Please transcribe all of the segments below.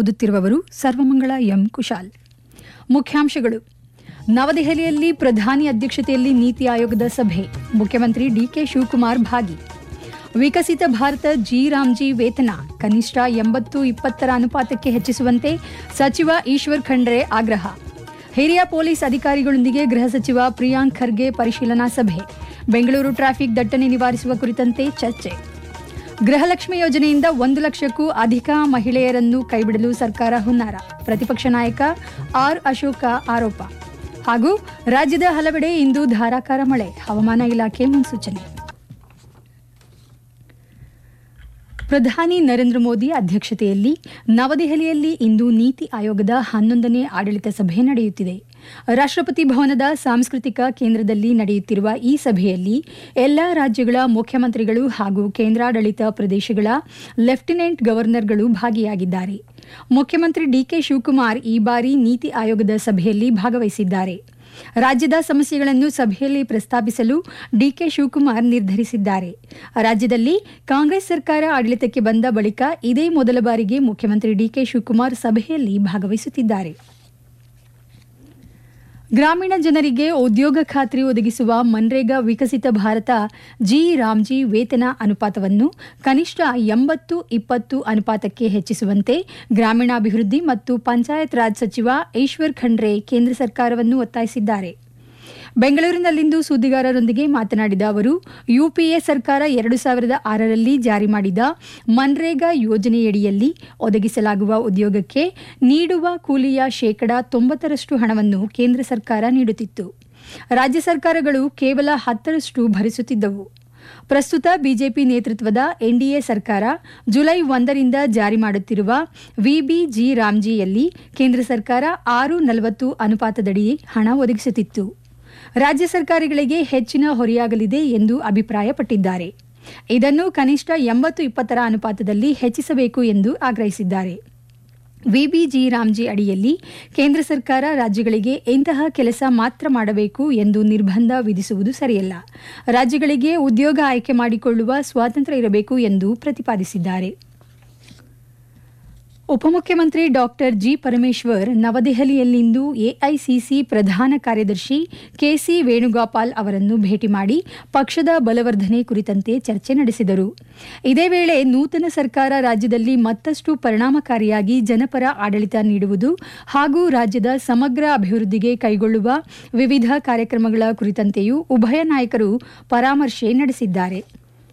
ಓದುತ್ತಿರುವವರು ಸರ್ವಮಂಗಳ ಎಂ ಕುಶಾಲ್. ಮುಖ್ಯಾಂಶಗಳು. ನವದೆಹಲಿಯಲ್ಲಿ ಪ್ರಧಾನಿ ಅಧ್ಯಕ್ಷತೆಯಲ್ಲಿ ನೀತಿ ಆಯೋಗದ ಸಭೆ. ಮುಖ್ಯಮಂತ್ರಿ ಡಿಕೆ ಶಿವಕುಮಾರ್ ಭಾಗಿ. ವಿಕಸಿತ ಭಾರತ ರಾಮ್ಜಿ ವೇತನ ಕನಿಷ್ಠ 80-20 ಅನುಪಾತಕ್ಕೆ ಹೆಚ್ಚಿಸುವಂತೆ ಸಚಿವ ಈಶ್ವರ್ ಖಂಡ್ರೆ ಆಗ್ರಹ. ಹಿರಿಯ ಪೊಲೀಸ್ ಅಧಿಕಾರಿಗಳೊಂದಿಗೆ ಗೃಹ ಸಚಿವ ಪ್ರಿಯಾಂಕ್ ಖರ್ಗೆ ಪರಿಶೀಲನಾ ಸಭೆ. ಬೆಂಗಳೂರು ಟ್ರಾಫಿಕ್ ದಟ್ಟಣೆ ನಿವಾರಿಸುವ ಕುರಿತಂತೆ ಚರ್ಚೆ. ಗೃಹಲಕ್ಷ್ಮಿ ಯೋಜನೆಯಿಂದ 1 ಲಕ್ಷಕ್ಕೂ ಅಧಿಕ ಮಹಿಳೆಯರನ್ನು ಕೈಬಿಡಲು ಸರ್ಕಾರ ಹುನ್ನಾರ. ಪ್ರತಿಪಕ್ಷ ನಾಯಕ ಆರ್ ಅಶೋಕ ಆರೋಪ. ಹಾಗೂ ರಾಜ್ಯದ ಹಲವೆಡೆ ಇಂದು ಧಾರಾಕಾರ ಮಳೆ. ಹವಾಮಾನ ಇಲಾಖೆ ಮುನ್ಸೂಚನೆ. ಪ್ರಧಾನಿ ನರೇಂದ್ರ ಮೋದಿ ಅಧ್ಯಕ್ಷತೆಯಲ್ಲಿ ನವದೆಹಲಿಯಲ್ಲಿ ಇಂದು ನೀತಿ ಆಯೋಗದ 11ನೇ ಆಡಳಿತ ಸಭೆ ನಡೆಯುತ್ತಿದೆ. ರಾಷ್ಟ್ರಪತಿ ಭವನದ ಸಾಂಸ್ಕೃತಿಕ ಕೇಂದ್ರದಲ್ಲಿ ನಡೆಯುತ್ತಿರುವ ಈ ಸಭೆಯಲ್ಲಿ ಎಲ್ಲಾ ರಾಜ್ಯಗಳ ಮುಖ್ಯಮಂತ್ರಿಗಳು ಹಾಗೂ ಕೇಂದ್ರಾಡಳಿತ ಪ್ರದೇಶಗಳ ಲೆಫ್ಟಿನೆಂಟ್ ಗವರ್ನರ್ಗಳು ಭಾಗಿಯಾಗಿದ್ದಾರೆ. ಮುಖ್ಯಮಂತ್ರಿ ಡಿಕೆ ಶಿವಕುಮಾರ್ ಈ ಬಾರಿ ನೀತಿ ಆಯೋಗದ ಸಭೆಯಲ್ಲಿ ಭಾಗವಹಿಸಿದ್ದಾರೆ. ರಾಜ್ಯದ ಸಮಸ್ಯೆಗಳನ್ನು ಸಭೆಯಲ್ಲಿ ಪ್ರಸ್ತಾಪಿಸಲು ಡಿಕೆ ಶಿವಕುಮಾರ್ ನಿರ್ಧರಿಸಿದ್ದಾರೆ. ರಾಜ್ಯದಲ್ಲಿ ಕಾಂಗ್ರೆಸ್ ಸರ್ಕಾರ ಆಡಳಿತಕ್ಕೆ ಬಂದ ಬಳಿಕ ಇದೇ ಮೊದಲ ಬಾರಿಗೆ ಮುಖ್ಯಮಂತ್ರಿ ಡಿಕೆ ಶಿವಕುಮಾರ್ ಸಭೆಯಲ್ಲಿ ಭಾಗವಹಿಸುತ್ತಿದ್ದಾರೆ. ಗ್ರಾಮೀಣ ಜನರಿಗೆ ಉದ್ಯೋಗ ಖಾತ್ರಿ ಒದಗಿಸುವ ಮನ್ರೇಗಾ ವಿಕಸಿತ ಭಾರತ ರಾಮ್ಜಿ ವೇತನ ಅನುಪಾತವನ್ನು ಕನಿಷ್ಠ 80-20 ಅನುಪಾತಕ್ಕೆ ಹೆಚ್ಚಿಸುವಂತೆ ಗ್ರಾಮೀಣಾಭಿವೃದ್ಧಿ ಮತ್ತು ಪಂಚಾಯತ್ ರಾಜ್ ಸಚಿವ ಈಶ್ವರ್ ಖಂಡ್ರೆ ಕೇಂದ್ರ ಸರ್ಕಾರವನ್ನು ಒತ್ತಾಯಿಸಿದ್ದಾರೆ. ಬೆಂಗಳೂರಿನಲ್ಲಿಂದು ಸುದ್ದಿಗಾರರೊಂದಿಗೆ ಮಾತನಾಡಿದ ಅವರು, ಯುಪಿಎ ಸರ್ಕಾರ 2006ರಲ್ಲಿ ಜಾರಿ ಮಾಡಿದ ಮನ್ರೇಗಾ ಯೋಜನೆಯಡಿಯಲ್ಲಿ ಒದಗಿಸಲಾಗುವ ಉದ್ಯೋಗಕ್ಕೆ ನೀಡುವ ಕೂಲಿಯ 90% ಹಣವನ್ನು ಕೇಂದ್ರ ಸರ್ಕಾರ ನೀಡುತ್ತಿತ್ತು. ರಾಜ್ಯ ಸರ್ಕಾರಗಳು ಕೇವಲ 10% ಭರಿಸುತ್ತಿದ್ದವು. ಪ್ರಸ್ತುತ ಬಿಜೆಪಿ ನೇತೃತ್ವದ ಎನ್ಡಿಎ ಸರ್ಕಾರ ಜುಲೈ 1ರಿಂದ ಜಾರಿ ಮಾಡುತ್ತಿರುವ ವಿಬಿಜಿ ರಾಮ್ಜಿಯಲ್ಲಿ ಕೇಂದ್ರ ಸರ್ಕಾರ 6:40 ಅನುಪಾತದಡಿ ಹಣ ಒದಗಿಸುತ್ತಿತ್ತು. ರಾಜ್ಯ ಸರ್ಕಾರಗಳಿಗೆ ಹೆಚ್ಚಿನ ಹೊರೆಯಾಗಲಿದೆ ಎಂದು ಅಭಿಪ್ರಾಯಪಟ್ಟಿದ್ದಾರೆ. ಇದನ್ನು ಕನಿಷ್ಠ 80-20 ಅನುಪಾತದಲ್ಲಿ ಹೆಚ್ಚಿಸಬೇಕು ಎಂದು ಆಗ್ರಹಿಸಿದ್ದಾರೆ. ವಿಬಿಜಿ ರಾಮ್ಜಿ ಅಡಿಯಲ್ಲಿ ಕೇಂದ್ರ ಸರ್ಕಾರ ರಾಜ್ಯಗಳಿಗೆ ಇಂತಹ ಕೆಲಸ ಮಾತ್ರ ಮಾಡಬೇಕು ಎಂದು ನಿರ್ಬಂಧ ವಿಧಿಸುವುದು ಸರಿಯಲ್ಲ. ರಾಜ್ಯಗಳಿಗೆ ಉದ್ಯೋಗ ಆಯ್ಕೆ ಮಾಡಿಕೊಳ್ಳುವ ಸ್ವಾತಂತ್ರ್ಯ ಇರಬೇಕು ಎಂದು ಪ್ರತಿಪಾದಿಸಿದ್ದಾರೆ. ಉಪಮುಖ್ಯಮಂತ್ರಿ ಡಾಕ್ಟರ್ ಜಿ ಪರಮೇಶ್ವರ್ ನವದೆಹಲಿಯಲ್ಲಿಂದು ಎಐಸಿಸಿ ಪ್ರಧಾನ ಕಾರ್ಯದರ್ಶಿ ಕೆಸಿ ವೇಣುಗೋಪಾಲ್ ಅವರನ್ನು ಭೇಟಿ ಮಾಡಿ ಪಕ್ಷದ ಬಲವರ್ಧನೆ ಕುರಿತಂತೆ ಚರ್ಚೆ ನಡೆಸಿದರು. ಇದೇ ವೇಳೆ ನೂತನ ಸರ್ಕಾರ ರಾಜ್ಯದಲ್ಲಿ ಮತ್ತಷ್ಟು ಪರಿಣಾಮಕಾರಿಯಾಗಿ ಜನಪರ ಆಡಳಿತ ನೀಡುವುದು ಹಾಗೂ ರಾಜ್ಯದ ಸಮಗ್ರ ಅಭಿವೃದ್ಧಿಗೆ ಕೈಗೊಳ್ಳುವ ವಿವಿಧ ಕಾರ್ಯಕ್ರಮಗಳ ಕುರಿತಂತೆಯೂ ಉಭಯ ನಾಯಕರು ಪರಾಮರ್ಶೆ ನಡೆಸಿದ್ದಾರೆ.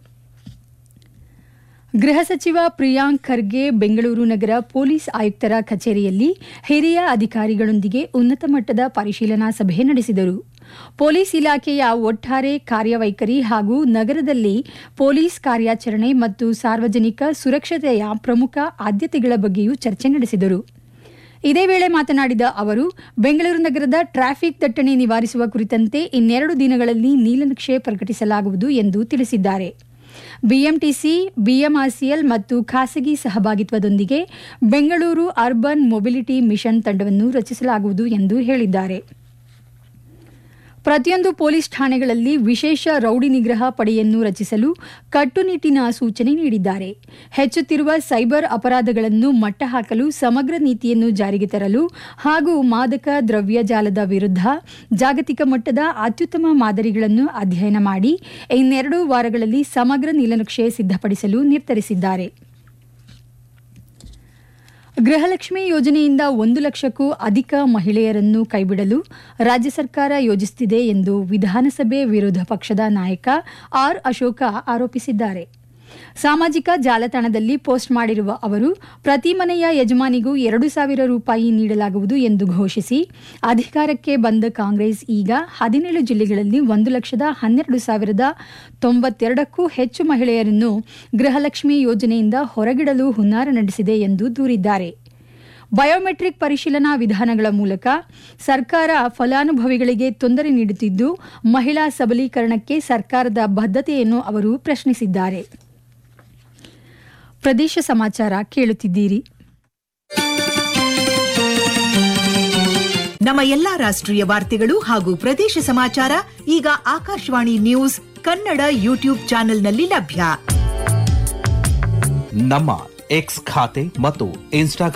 ಗೃಹ ಸಚಿವ ಪ್ರಿಯಾಂಕ್ ಖರ್ಗೆ ಬೆಂಗಳೂರು ನಗರ ಪೊಲೀಸ್ ಆಯುಕ್ತರ ಕಚೇರಿಯಲ್ಲಿ ಹಿರಿಯ ಅಧಿಕಾರಿಗಳೊಂದಿಗೆ ಉನ್ನತ ಮಟ್ಟದ ಪರಿಶೀಲನಾ ಸಭೆ ನಡೆಸಿದರು. ಪೊಲೀಸ್ ಇಲಾಖೆಯ ಒಟ್ಟಾರೆ ಕಾರ್ಯವೈಖರಿ ಹಾಗೂ ನಗರದಲ್ಲಿ ಪೊಲೀಸ್ ಕಾರ್ಯಾಚರಣೆ ಮತ್ತು ಸಾರ್ವಜನಿಕ ಸುರಕ್ಷತೆಯ ಪ್ರಮುಖ ಆದ್ಯತೆಗಳ ಬಗ್ಗೆಯೂ ಚರ್ಚೆ ನಡೆಸಿದರು. ಇದೇ ವೇಳೆ ಮಾತನಾಡಿದ ಅವರು, ಬೆಂಗಳೂರು ನಗರದ ಟ್ರಾಫಿಕ್ ದಟ್ಟಣೆ ನಿವಾರಿಸುವ ಕುರಿತಂತೆ 2 ದಿನಗಳಲ್ಲಿ ನೀಲನಕ್ಷೆ ಪ್ರಕಟಿಸಲಾಗುವುದು ಎಂದು ತಿಳಿಸಿದ್ದಾರೆ. ಬಿಎಂಟಿಸಿ, ಬಿಎಂಆರ್ಸಿಎಲ್ ಮತ್ತು ಖಾಸಗಿ ಸಹಭಾಗಿತ್ವದೊಂದಿಗೆ ಬೆಂಗಳೂರು ಅರ್ಬನ್ ಮೊಬಿಲಿಟಿ ಮಿಷನ್ ತಂಡವನ್ನು ರಚಿಸಲಾಗುವುದು ಎಂದು ಹೇಳಿದ್ದಾರೆ. ಪ್ರತಿಯೊಂದು ಪೊಲೀಸ್ ಠಾಣೆಗಳಲ್ಲಿ ವಿಶೇಷ ರೌಡಿ ನಿಗ್ರಹ ಪಡೆಯನ್ನು ರಚಿಸಲು ಕಟ್ಟುನಿಟ್ಟಿನ ಸೂಚನೆ ನೀಡಿದ್ದಾರೆ. ಹೆಚ್ಚುತ್ತಿರುವ ಸೈಬರ್ ಅಪರಾಧಗಳನ್ನು ಮಟ್ಟಹಾಕಲು ಸಮಗ್ರ ನೀತಿಯನ್ನು ಜಾರಿಗೆ ತರಲು ಹಾಗೂ ಮಾದಕ ದ್ರವ್ಯ ಜಾಲದ ವಿರುದ್ಧ ಜಾಗತಿಕ ಮಟ್ಟದ ಅತ್ಯುತ್ತಮ ಮಾದರಿಗಳನ್ನು ಅಧ್ಯಯನ ಮಾಡಿ 2 ವಾರಗಳಲ್ಲಿ ಸಮಗ್ರ ನೀಲನಕ್ಷೆ ಸಿದ್ಧಪಡಿಸಲು ನಿರ್ಧರಿಸಿದ್ದಾರೆ. ಗೃಹಲಕ್ಷ್ಮಿ ಯೋಜನೆಯಿಂದ 1 ಲಕ್ಷಕ್ಕೂ ಅಧಿಕ ಮಹಿಳೆಯರನ್ನು ಕೈಬಿಡಲು ರಾಜ್ಯ ಸರ್ಕಾರ ಯೋಜಿಸುತ್ತಿದೆ ಎಂದು ವಿಧಾನಸಭೆ ವಿರೋಧ ಪಕ್ಷದ ನಾಯಕ ಆರ್ ಅಶೋಕ ಆರೋಪಿಸಿದ್ದಾರೆ. ಸಾಮಾಜಿಕ ಜಾಲತಾಣದಲ್ಲಿ ಪೋಸ್ಟ್ ಮಾಡಿರುವ ಅವರು, ಪ್ರತಿ ಮನೆಯ ಯಜಮಾನಿಗೂ 2,000 ರೂಪಾಯಿ ನೀಡಲಾಗುವುದು ಎಂದು ಘೋಷಿಸಿ ಅಧಿಕಾರಕ್ಕೆ ಬಂದ ಕಾಂಗ್ರೆಸ್ ಈಗ 17 ಜಿಲ್ಲೆಗಳಲ್ಲಿ 1,12,092ಕ್ಕೂ ಹೆಚ್ಚು ಮಹಿಳೆಯರನ್ನು ಗೃಹಲಕ್ಷ್ಮಿ ಯೋಜನೆಯಿಂದ ಹೊರಗಿಡಲು ಹುನ್ನಾರ ನಡೆಸಿದೆ ಎಂದು ದೂರಿದ್ದಾರೆ. ಬಯೋಮೆಟ್ರಿಕ್ ಪರಿಶೀಲನಾ ವಿಧಾನಗಳ ಮೂಲಕ ಸರ್ಕಾರ ಫಲಾನುಭವಿಗಳಿಗೆ ತೊಂದರೆ ನೀಡುತ್ತಿದ್ದು, ಮಹಿಳಾ ಸಬಲೀಕರಣಕ್ಕೆ ಸರ್ಕಾರದ ಬದ್ಧತೆಯನ್ನು ಅವರು ಪ್ರಶ್ನಿಸಿದ್ದಾರೆ. ಪ್ರದೇಶ ಸಮಾಚಾರ ಕೇಳುತ್ತಿದ್ದೀರಿ. ನಮ್ಮ ಎಲ್ಲಾ ರಾಷ್ಟ್ರೀಯ ವಾರ್ತೆಗಳು ಹಾಗೂ ಪ್ರದೇಶ ಸಮಾಚಾರ ಈಗ ಆಕಾಶವಾಣಿ ನ್ಯೂಸ್ ಕನ್ನಡ ಯೂಟ್ಯೂಬ್ ಚಾನೆಲ್ನಲ್ಲಿ ಲಭ್ಯ. ನಮ್ಮ ಎಕ್ಸ್ ಖಾತೆ ಮತ್ತು ಇನ್ಸ್ಟಾಗ್ರಾಂ